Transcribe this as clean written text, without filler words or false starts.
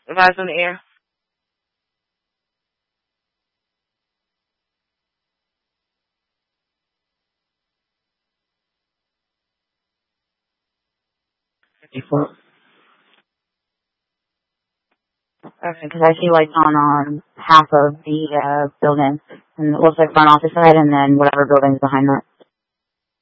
Device on the air. Before. Okay, because I see lights on half of the building, and it looks like front office side, and then whatever building's behind that.